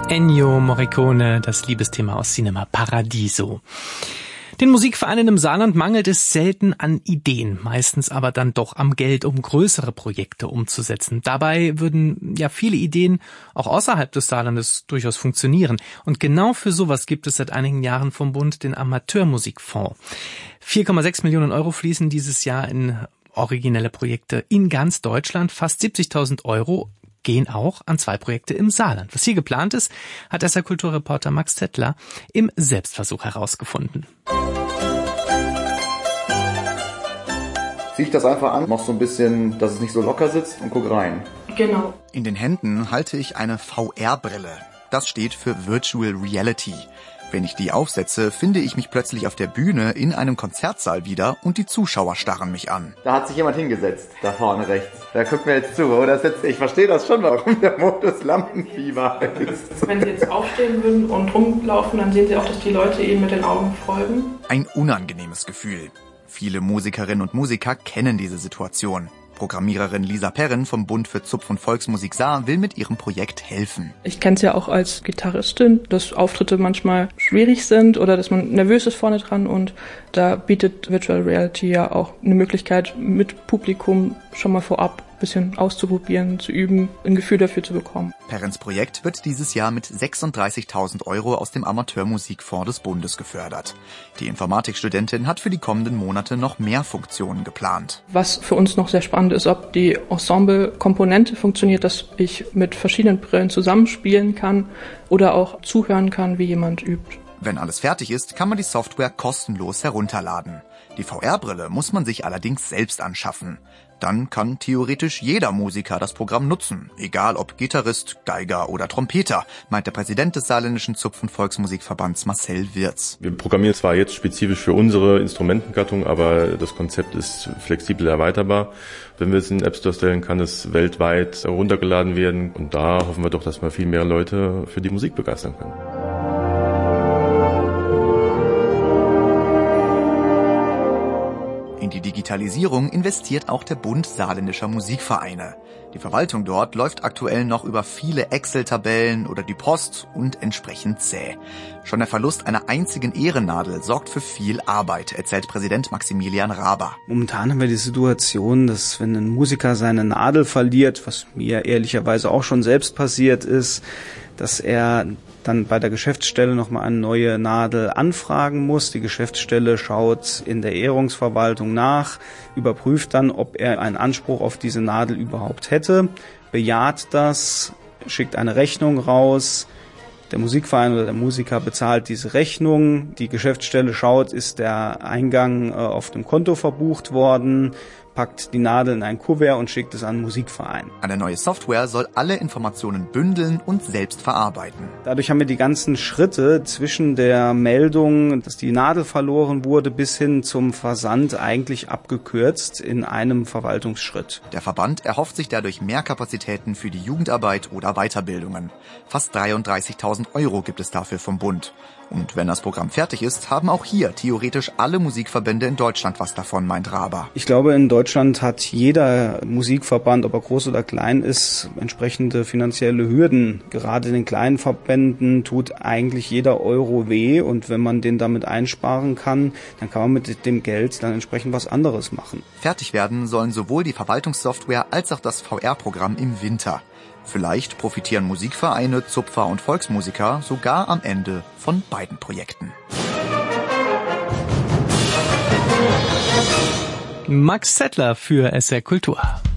Ennio Morricone, das Liebesthema aus Cinema Paradiso. Den Musikvereinen im Saarland mangelt es selten an Ideen, meistens aber dann doch am Geld, um größere Projekte umzusetzen. Dabei würden ja viele Ideen auch außerhalb des Saarlandes durchaus funktionieren. Und genau für sowas gibt es seit einigen Jahren vom Bund den Amateurmusikfonds. 4,6 Millionen Euro fließen dieses Jahr in originelle Projekte in ganz Deutschland. Fast 70.000 Euro gehen auch an 2 Projekte im Saarland. Was hier geplant ist, hat SR-Kulturreporter Max Zettler im Selbstversuch herausgefunden. Zieh ich das einfach an, mach so ein bisschen, dass es nicht so locker sitzt und guck rein. Genau. In den Händen halte ich eine VR-Brille. Das steht für Virtual Reality. Wenn ich die aufsetze, finde ich mich plötzlich auf der Bühne in einem Konzertsaal wieder und die Zuschauer starren mich an. Da hat sich jemand hingesetzt, da vorne rechts. Da guckt mir jetzt zu, oder? Ich verstehe das schon, warum der Modus Lampenfieber ist. Wenn Sie jetzt aufstehen würden und rumlaufen, dann sehen Sie auch, dass die Leute Ihnen mit den Augen folgen. Ein unangenehmes Gefühl. Viele Musikerinnen und Musiker kennen diese Situation. Programmiererin Lisa Perren vom Bund für Zupf- und Volksmusik Saar will mit ihrem Projekt helfen. Ich kenne es ja auch als Gitarristin, dass Auftritte manchmal schwierig sind oder dass man nervös ist vorne dran, und da bietet Virtual Reality ja auch eine Möglichkeit, mit Publikum schon mal vorab ein bisschen auszuprobieren, zu üben, ein Gefühl dafür zu bekommen. Perrens Projekt wird dieses Jahr mit 36.000 Euro aus dem Amateurmusikfonds des Bundes gefördert. Die Informatikstudentin hat für die kommenden Monate noch mehr Funktionen geplant. Was für uns noch sehr spannend ist, ob die Ensemble-Komponente funktioniert, dass ich mit verschiedenen Brillen zusammenspielen kann oder auch zuhören kann, wie jemand übt. Wenn alles fertig ist, kann man die Software kostenlos herunterladen. Die VR-Brille muss man sich allerdings selbst anschaffen. Dann kann theoretisch jeder Musiker das Programm nutzen, egal ob Gitarrist, Geiger oder Trompeter, meint der Präsident des saarländischen Zupf- und Volksmusikverbands Marcel Wirz. Wir programmieren zwar jetzt spezifisch für unsere Instrumentengattung, aber das Konzept ist flexibel erweiterbar. Wenn wir es in den App Store stellen, kann es weltweit heruntergeladen werden, und da hoffen wir doch, dass wir viel mehr Leute für die Musik begeistern können. In die Digitalisierung investiert auch der Bund saarländischer Musikvereine. Die Verwaltung dort läuft aktuell noch über viele Excel-Tabellen oder die Post und entsprechend zäh. Schon der Verlust einer einzigen Ehrennadel sorgt für viel Arbeit, erzählt Präsident Maximilian Raber. Momentan haben wir die Situation, dass wenn ein Musiker seine Nadel verliert, was mir ehrlicherweise auch schon selbst passiert ist, dass er dann bei der Geschäftsstelle nochmal eine neue Nadel anfragen muss. Die Geschäftsstelle schaut in der Ehrungsverwaltung nach, überprüft dann, ob er einen Anspruch auf diese Nadel überhaupt hätte, bejaht das, schickt eine Rechnung raus. Der Musikverein oder der Musiker bezahlt diese Rechnung. Die Geschäftsstelle schaut, ist der Eingang auf dem Konto verbucht worden, packt die Nadel in ein Kuvert und schickt es an den Musikverein. Eine neue Software soll alle Informationen bündeln und selbst verarbeiten. Dadurch haben wir die ganzen Schritte zwischen der Meldung, dass die Nadel verloren wurde, bis hin zum Versand eigentlich abgekürzt in einem Verwaltungsschritt. Der Verband erhofft sich dadurch mehr Kapazitäten für die Jugendarbeit oder Weiterbildungen. Fast 33.000 Euro gibt es dafür vom Bund. Und wenn das Programm fertig ist, haben auch hier theoretisch alle Musikverbände in Deutschland was davon, meint Raber. Ich glaube, in Deutschland hat jeder Musikverband, ob er groß oder klein ist, entsprechende finanzielle Hürden. Gerade den kleinen Verbänden tut eigentlich jeder Euro weh, und wenn man den damit einsparen kann, dann kann man mit dem Geld dann entsprechend was anderes machen. Fertig werden sollen sowohl die Verwaltungssoftware als auch das VR-Programm im Winter. Vielleicht profitieren Musikvereine, Zupfer und Volksmusiker sogar am Ende von beiden Projekten. Max Zettler für SR Kultur.